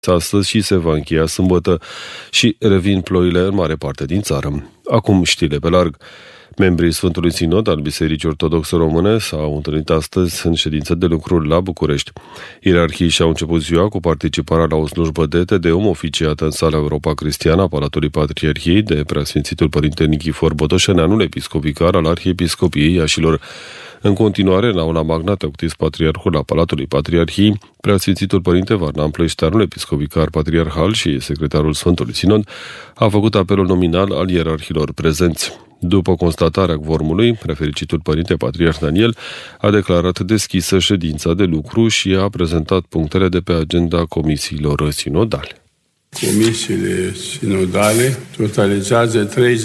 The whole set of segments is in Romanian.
astăzi și se va încheia sâmbătă și revin ploile în mare parte din țară. Acum știle pe larg. Membrii Sfântului Sinod al Bisericii Ortodoxe Române s-au întâlnit astăzi în ședință de lucruri la București. Ierarhii și-au început ziua cu participarea la o slujbă de Tedeum oficiată în sala Europa Cristiană a Palatului Patriarhiei de Preasfințitul Părinte Nichifor Botoșeneanul, episcop vicar al Arhiepiscopiei Iașilor. În continuare, în aula Magna Teoctis Patriarhul a Palatului Patriarhiei, Preasfințitul Părinte Varnam Plăișteanul, episcop vicar patriarhal și secretarul Sfântului Sinod, a făcut apelul nominal al ierarhilor prezenți. După constatarea quorumului, Prefericitul Părinte Patriarh Daniel a declarat deschisă ședința de lucru și a prezentat punctele de pe agenda comisiilor sinodale. Comisiile sinodale totalizează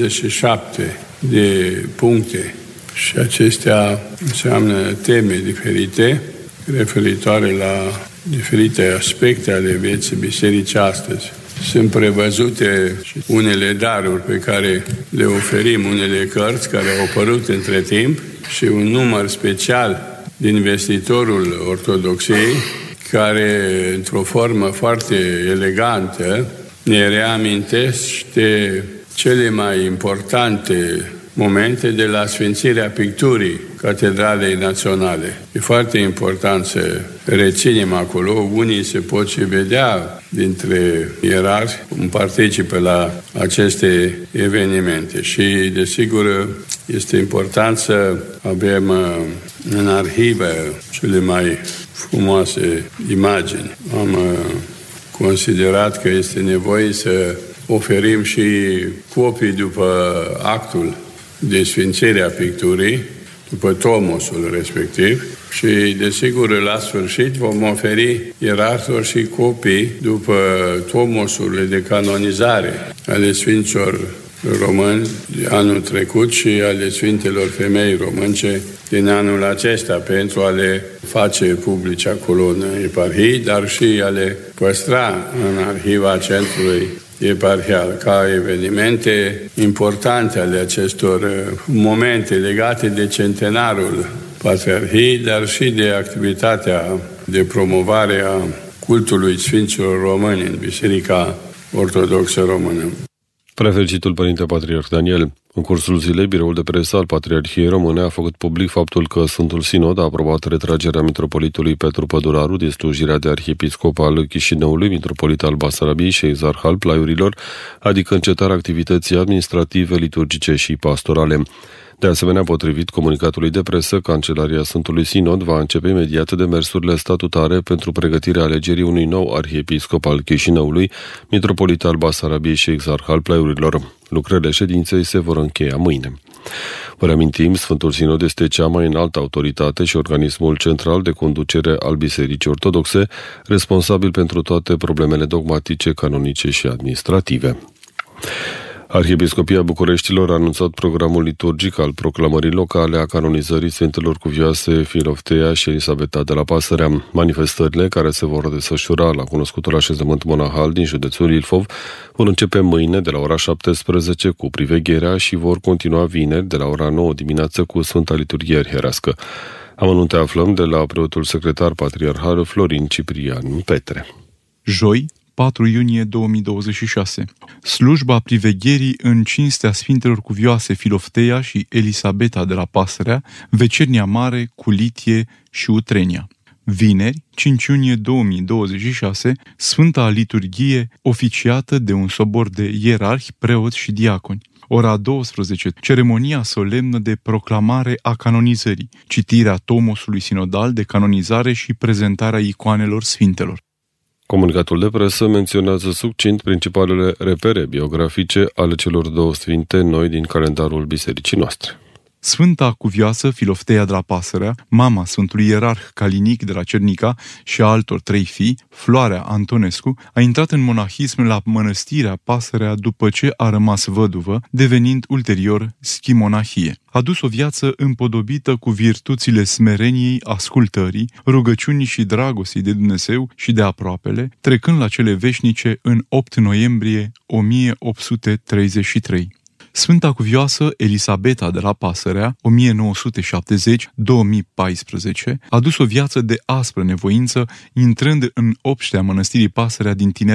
37 de puncte și acestea înseamnă teme diferite referitoare la diferite aspecte ale vieții bisericii astăzi. Sunt prevăzute unele daruri pe care le oferim, unele cărți care au apărut între timp și un număr special din Vestitorul Ortodoxiei care, într-o formă foarte elegantă, ne reamintește cele mai importante momente de la sfințirea picturii Catedralei Naționale. E foarte important să reținem acolo. Unii se pot și vedea dintre ierarhi cum participă la aceste evenimente. Și, desigur, este important să avem în arhivă cele mai frumoase imagini. Am considerat că este nevoie să oferim și copii după actul de sfințire a picturii, după tomosul respectiv și, desigur, la sfârșit vom oferi ierarhilor și copii după tomosurile de canonizare ale Sfinților români de anul trecut și ale Sfintelor Femei românce din anul acesta, pentru a le face publice acolo în eparhii, dar și a le păstra în arhiva centrului eparhial, ca evenimente importante ale acestor momente legate de centenarul Patriarhiei, dar și de activitatea de promovare a cultului Sfinților Români în Biserica Ortodoxă Română. Prefericitul Părinte Patriarh Daniel. În cursul zilei, biroul de presă al Patriarhiei Române a făcut public faptul că Sfântul Sinod a aprobat retragerea mitropolitului Petru Păduraru din slujirea de arhiepiscop al Chișinăului, mitropolit al Basarabiei și exarh al Plaiurilor, adică încetarea activității administrative, liturgice și pastorale. De asemenea, potrivit comunicatului de presă, Cancelaria Sfântului Sinod va începe imediat demersurile statutare pentru pregătirea alegerii unui nou arhiepiscop al Chișinăului, mitropolit al Basarabiei și exarh al Plaiurilor. Lucrările ședinței se vor încheia mâine. Vă reamintim, Sfântul Sinod este cea mai înaltă autoritate și organismul central de conducere al Bisericii Ortodoxe, responsabil pentru toate problemele dogmatice, canonice și administrative. Arhiepiscopia Bucureștilor a anunțat programul liturgic al proclamării locale a canonizării Sfintelor Cuvioase Filoftea și Elisabeta de la Pasărea. Manifestările, care se vor desfășura la cunoscutul așezământ monahal din județul Ilfov, vor începe mâine de la ora 17 cu privegherea și vor continua vineri de la ora 9 dimineață cu Sfânta Liturghie Arhierească. Amănunte aflăm de la preotul secretar patriarhal Florin Ciprian Petre. Joi, 4 iunie 2026. Slujba privegherii în cinstea Sfintelor Cuvioase Filoftea și Elisabeta de la Pasărea, Vecernia Mare cu Litie și Utrenia. Vineri, 5 iunie 2026, Sfânta Liturghie oficiată de un sobor de ierarhi, preoți și diaconi. Ora 12, ceremonia solemnă de proclamare a canonizării, citirea tomosului sinodal de canonizare și prezentarea icoanelor sfintelor. Comunicatul de presă menționează succint principalele repere biografice ale celor două sfinte noi din calendarul bisericii noastre. Sfânta Cuvioasă Filoftea de la Pasărea, mama Sfântului Ierarh Calinic de la Cernica și a altor 3 fii, Floarea Antonescu, a intrat în monahism la mănăstirea Pasărea după ce a rămas văduvă, devenind ulterior schimonahie. A dus o viață împodobită cu virtuțile smereniei, ascultării, rugăciunii și dragostii de Dumnezeu și de aproapele, trecând la cele veșnice în 8 noiembrie 1833. Sfânta cuvioasă Elisabeta de la Pasărea, 1970-2014, a dus o viață de aspră nevoință, intrând în obștea mănăstirii Pasărea din tineret.